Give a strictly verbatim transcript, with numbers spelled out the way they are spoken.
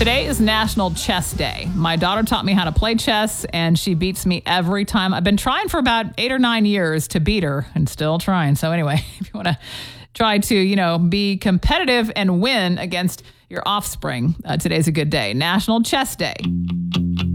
Today is National Chess Day. My daughter taught me how to play chess, and she beats me every time. I've been trying for about eight or nine years to beat her and still trying. So anyway, if you want to try to, you know, be competitive and win against your offspring, uh, today's a good day. National Chess Day.